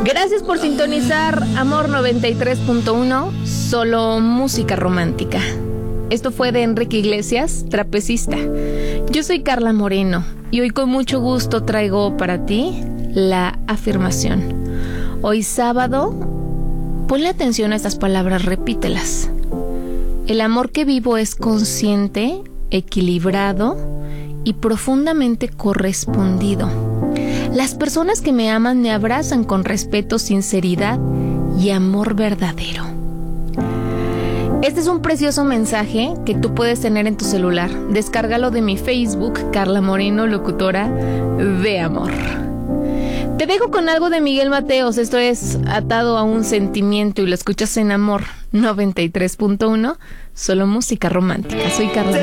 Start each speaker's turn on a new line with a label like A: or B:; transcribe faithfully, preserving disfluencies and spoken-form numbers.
A: Gracias por sintonizar Amor noventa y tres punto uno, solo música romántica. Esto fue de Enrique Iglesias, Trapecista. Yo soy Carla Moreno y hoy con mucho gusto traigo para ti la afirmación. Hoy sábado, ponle atención a estas palabras, repítelas. El amor que vivo es consciente, equilibrado y profundamente correspondido. Las personas que me aman me abrazan con respeto, sinceridad y amor verdadero. Este es un precioso mensaje que tú puedes tener en tu celular. Descárgalo de mi Facebook, Carla Moreno, locutora de amor. Te dejo con algo de Miguel Mateos. Esto es Atado a un sentimiento y lo escuchas en Amor noventa y tres punto uno, solo música romántica. Soy Carla.